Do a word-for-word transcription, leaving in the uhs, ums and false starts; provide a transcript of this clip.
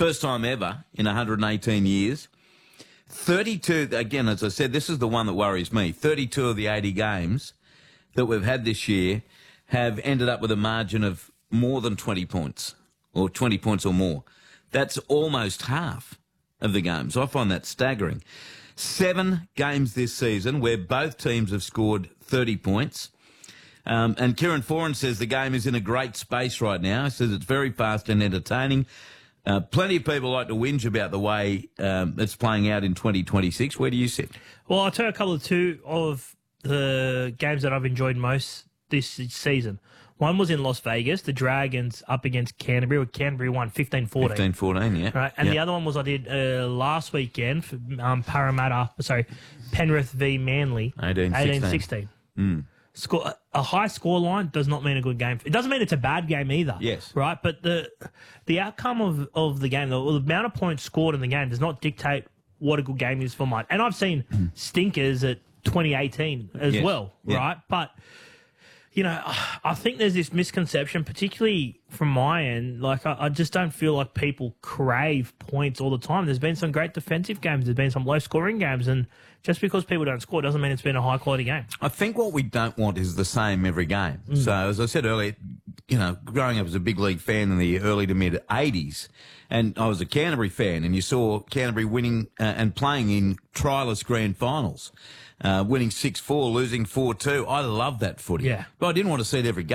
First time ever in one hundred eighteen years. thirty-two, again, as I said, this is the one that worries me. thirty-two of the eighty games that we've had this year have ended up with a margin of more than twenty points, or twenty points or more. That's almost half of the games. I find that staggering. Seven games this season where both teams have scored thirty points. Um, and Kieran Foran says the game is in a great space right now. He says it's very fast and entertaining. Uh, plenty of people like to whinge about the way um, it's playing out in twenty twenty-six. Where do you sit? Well, I'll tell you a couple of two of the games that I've enjoyed most this season. One was in Las Vegas, the Dragons up against Canterbury, where Canterbury won fifteen fourteen. fifteen fourteen, yeah. Right, and yep. the other one was I did uh, last weekend for um, Parramatta, sorry, Penrith v Manly, eighteen sixteen. Mm. Score, a high score line does not mean a good game. It doesn't mean it's a bad game either. Yes. Right, but the the outcome of, of the game, the, the amount of points scored in the game does not dictate what a good game is for mine. And I've seen stinkers at twenty eighteen as yes. well, yeah. right? But you know, I think there's this misconception, particularly from my end. Like, I, I just don't feel like people crave points all the time. There's been some great defensive games. There's been some low-scoring games. And just because people don't score doesn't mean it's been a high-quality game. I think what we don't want is the same every game. Mm. So, as I said earlier, you know, growing up as a big league fan in the early to mid-eighties, and I was a Canterbury fan, and you saw Canterbury winning uh, and playing in trialist grand finals. Uh, winning six four, losing four two. I love that footy. Yeah. But I didn't want to see it every game.